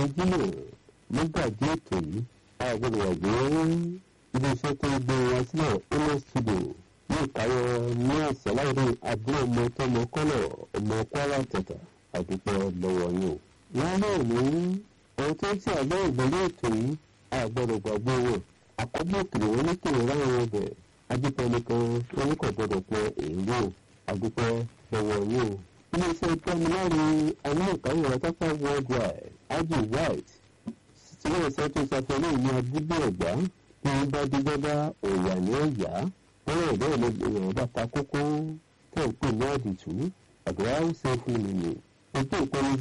ojúmọ̀ nígbàdí ètò yìí àgbọ̀dọ̀ wà gbé iléeṣẹ́ tó gbé wọn sílẹ̀ ms studio ní ìkáyọ̀ ní ọ̀sẹ̀ láìrí àbúrò ọmọ tọmọ kọ́lọ̀ ọmọ kwara tẹ̀tà àdúpẹ́ lọ́wọ́ yín o. lálẹ́ òní ohun tó ń tí àgbọ̀ ìgbẹ́lẹ̀ ètò yìí àgbọ̀dọ̀ gbàgbé wọn àkọ́bọ̀ òkèlè wọn ní kèrè láwọn ọbẹ̀ adúpẹ́ nìkan wọn kò gbọdọ̀ pọ̀ èyí o àdúpẹ́ lọ́wọ́ yín o. iléeṣẹ́ pẹ́mílárì amúnàkáyọ̀ rátápá worldwide ájì white sílẹ̀ iṣẹ́ tó ṣàfẹ́lẹ́ ní abúlé ẹ̀gbá bí wọ́n bá díjọba òyà ní ọ̀yá wọ́n rẹ̀ bẹ́ẹ̀ lọ èèyàn bá ta kókó tẹ̀ ń pè ní àdìtú àdúrà ṣe fún mi nì. ètò ìkànnì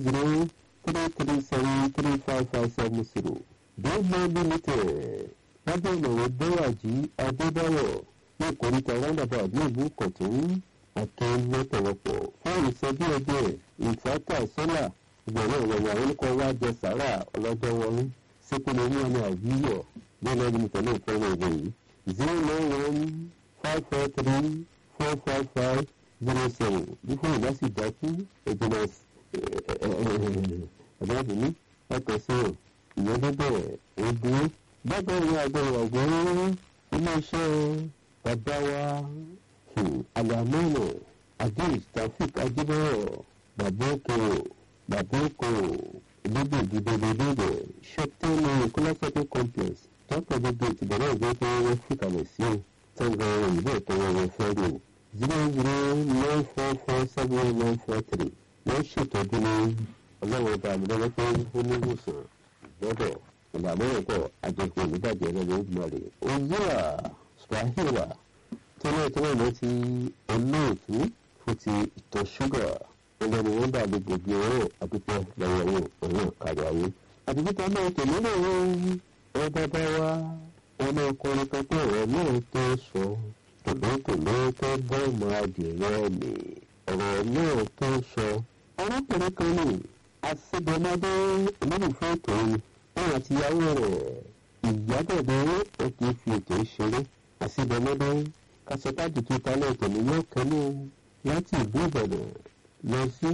00337355570 bẹ́ẹ̀ limited lábẹ́ ìmọ̀ràn bẹ́wàjì adébáyọ̀ ní ìkórìtà roundabout ní ìlú kọ̀tún akẹ́lẹ́pọ̀lọpọ̀ fún ìṣẹ́jú ẹgbẹ́ ìfàtà sọ́là ìgbọ̀nà ìrọ̀rùn àwọn oníkọ̀ wá jẹ sàárà ọlọ́jọ́ wọlé sípínlẹ̀ oníwọ̀n àwíyọ̀ bẹ́ẹ̀ limited ní ìfẹ́ràn ìwé yìí 0915433455507 bí fún ìdá sì dákú ìjọba ẹ̀dábìnrin ẹ̀kọ́ sọ̀rọ̀ ìyẹn bẹ́bẹ̀ ogun bákan ní agbẹ̀rẹ̀ ọ̀gbọ́n iléeṣẹ́ bàbá wa alamọ́nà adéj taofik adébọ̀rọ̀ bàbá okòrò ìdíbò ìdíbò ṣẹ́tẹ́nì kọ́lásẹ́pẹ́ complex tọ́pọ̀ gbogbo ìtìbẹ̀rẹ̀ ìgbẹ́ tó wọ́n fìkàlẹ̀ sí tẹ́gbọ̀n òyìnbó tó wọ́n fẹ́ lò 009447143 wọ́n ṣètọ́jú ní ọlọ́run ọba àmúlẹ́wọ́ pé ó ní ìwòsàn lọ́dọ̀ ìlàmọ́ràn pọ̀ àjẹkù onígbàjẹ́ lọ́dọ̀ ìgbìmọ̀rẹ̀ ozura swahila tẹ́lẹ̀ lọ ti olóòtú fún ti ìtọ̀ ṣúgà ọlọ́ni wọn bá gbogbo ọ̀rọ̀ àdúpẹ́ lọ́wọ́ ọ̀rọ̀ kárí ayé. àdìgbìtà náà tẹ̀lé náà wọ́n bàbá wa ọmọ ọkùnrin kan pé ọ̀rọ̀ náà tó sọ tòlótòló tó bọ́ọ̀mù adìrẹ mi ọ̀rọ̀ náà tó sọ. arákùnrin kan ní àṣìbọ̀mọdé olólùfẹ́ ètò yìí wọn àti ìyàwó rẹ̀ ìyábọ̀dé ó kì í fi ètò ìṣeré àṣìbọ̀mọdé kásọ̀tàdì tó talẹ̀ tẹ̀lé yóò kẹ́lẹ́ láti ìlú ìbàdàn lọ sí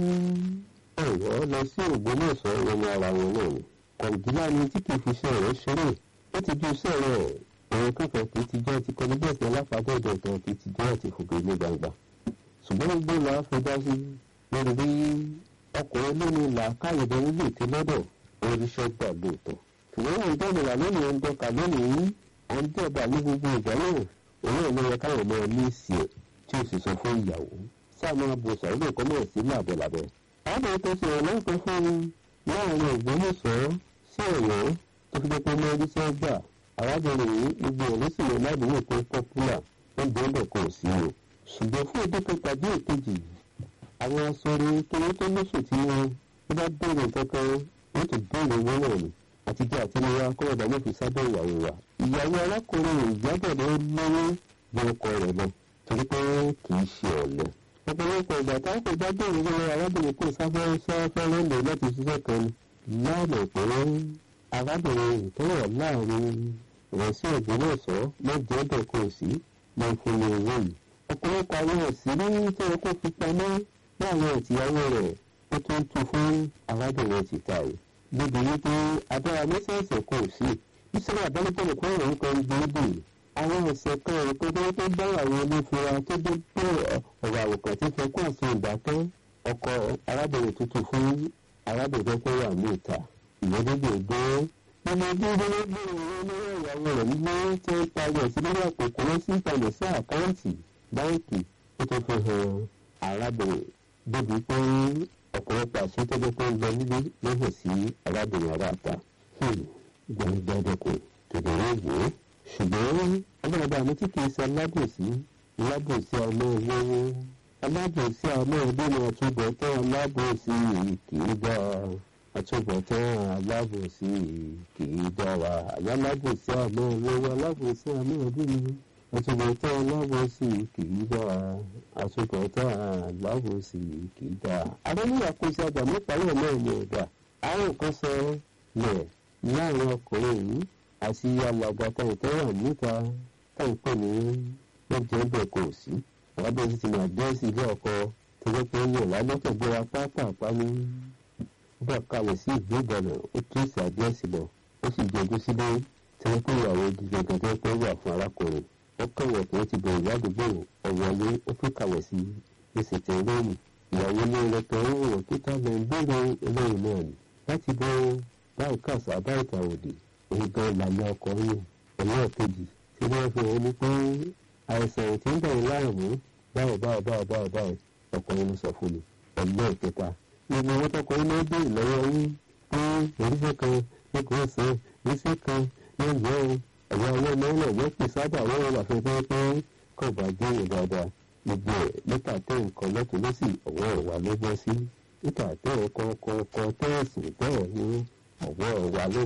ọ̀yọ́ lọ sí ògbómọ̀ṣọ́ wọnú ara wọn náà ni. kọ̀ǹgílá ni tí kì í fi iṣẹ́ rẹ̀ ṣeré ó ti ju iṣẹ́ rẹ̀ ẹ̀rọ kẹfẹ́ kì í ti jẹ́ ti kọ́ni bẹ́ẹ̀ sí alápàdéjọ kan kì í ti jẹ́ àti fòkè ní gbangba. ṣùgbọ́n gbé la fẹ́ dá sí lórí bí ọkùnrin lónìí làákàyè bẹ́ẹ̀ nílé ìtẹ́ lọ́dọ̀ oríṣẹ́ gbà lóòótọ́. ṣùgbọ́n wọn ìdánilà lónìí ń dọ́ka lónìí à ń dẹ́gbà ní gbogbo ìgbà náà òun ìlú yẹ káwọn ọmọ ní ìsì ẹ̀ tí ó sì sọ fún ìyàwó sáà máa bo sàrúdò kọ́ mọ̀ sí làbọ̀làbọ̀. àwọn tó ṣe ọlọ́pàá fún láàrin ògbómọ̀ṣọ́ sí ọ̀yọ́ tó fi dẹ́pẹ́ mẹ́rin sẹ́gbà arábìnrin yìí gbogbo ẹ̀ ló sì lọ ládùúgbò tó pọ́pùlà ó bẹ́ẹ̀ kò sí o. ṣùgbọ́n fún ìdókòó tàbí èkejì àwọn asọ̀rọ̀ tó lóṣù tí wọ́n bá bẹ̀rẹ̀ kankan wọ́n ti bẹ̀rẹ̀ owó náà ni àtijọ́ àti níwá kọ́ọ̀dà ló fi sábẹ́ ìyàwó wa. ìyàwó arákùnrin ìjábọ̀dé lọ́wọ́ bí ọkọ rẹ̀ lọ torí pé kì í ṣe ọ̀lẹ. ọ̀pọ̀lọpọ̀ ìgbà táwọn kò bá bẹ̀rẹ̀ lọ́wọ́ arábìnrin kò sáfẹ́ lọ́lẹ̀ láti ṣiṣẹ́ kan ni láàmú pé arábìnrin ìtọ́wọ̀ láàrin rẹ̀ sí ògbómọ̀ṣọ́ lọ́jọ́ ọ̀dọ̀ kò sí máa ń fún ní owó yìí. ọ̀pọ̀lọpọ̀ àwọn ìṣírí tó yẹ kó fi pamọ́ láàrin ìtìyàwó rẹ̀ ó tún ń tu fún arábìnrin tìta yìí. níbi wípé agbára mẹ́sẹ̀ẹ̀sẹ̀ kò sí ìṣẹ̀lẹ̀ àbálòpọ̀ kan òun kan gbòógì àwọn ọ̀sẹ̀ kan rẹ̀ pé bẹ́ẹ̀ tó bá àwọn onífura tó dé pé ọ̀rọ̀ àwòkàn tí fẹ́ kó àṣẹ ìdákẹ́ ọkọ arábìnrin tuntun fún arábìnrin tó wà ní ìta ìyẹ́dẹ́gbẹ̀ gbé ọmọ gbogbo ìyàwó rẹ̀ nígbà tí ó parí ẹ̀sìn lórí àpòkò lọ sí ìtàlẹ̀ sí àkáǹtì báńkì tó tó fi hàn arábìnrin débi pé ọ̀pọ̀lọpọ̀ àṣẹ tó jẹ́ pé ń lọ nílé lọ́hùn sí arábìnrin aráàta gbọ̀ngbọ̀dọ̀kọ̀ tòdòrò ìwé ṣùgbọ́n ọlọ́ọ̀dà mi tí kìí ṣe alábòsí ọmọ olówó alábòsí ọmọ ìbínú àtúbọ̀tán alábòsí kìí dá àtúbọ̀tán alábòsí kìí dára alábòsí ọmọ olówó alábòsí ọmọ ìbínú àtúbọ̀tán alábòsí kìí dára àtúbọ̀tán alábòsí kìí dára. adéníyà kò ṣe àgbà níparí ọmọ ìmọ̀ ọ̀dà àwọn kan sọ lẹ̀ láàrin ọkùnrin yìí àti alàgbàtà ìtọ́wà níta táìpẹ́ ní lọ́jọ́ ẹgbẹ́ kò sí. àwọn abẹ́rẹ́ ti máa dẹ́ sí ilé ọkọ tó jẹ́ pé ń yàn lálọ́tọ̀ gbéra pápápá ní ó bá kalẹ̀ sí ìlú Ìbàdàn ó tírèsì àdírẹ́sì lọ ó sì jọjú sílé tí wọ́n pè ìyàwó gíga gan tó pẹ́ wà fún arákùnrin ó kẹ̀wọ̀ pé ó ti bẹ̀rẹ̀ ládùúgbò ọ̀wọ́lé ó fi kalẹ̀ sí gbèsè tẹ̀ lónìí ìyàwó ní ẹlẹ́tọ̀ ó wọ̀ kíkà lẹ́ ń bèrè eléyìí náà ni láti bọ́ báyìí kàṣà báyìí tàwòdì èyí gan làyà ọkọ̀ yìí ẹlẹ́ẹ̀kejì tí wọ́n fi hàn ní pé àìsàn tí ń bẹ̀rẹ̀ láàmú báyìí ọkùnrin ló sọ fún mi ẹlẹ́ẹ̀kẹta ìmọ̀ wọn tọkùnrin náà bèèrè lọ́wọ́ yín pé oríṣẹ́ kan ní kò sàn oríṣẹ́ kan ní ìyá ẹ̀yà ọlọ́mọ náà wọ́n pè sábà wọ́n wà fún pé kò bá jẹ́ ìdáadáa gbogbo ẹ̀ níta tẹ́ nǹkan lọ́tún lọ́sì ọ̀wọ́ ẹ̀wà ló bọ́ sí níta tẹ́ ẹ̀kọ́ tẹ́ẹ̀sì tẹ́ẹ̀ ní ọ̀wọ́ ẹ̀wà ló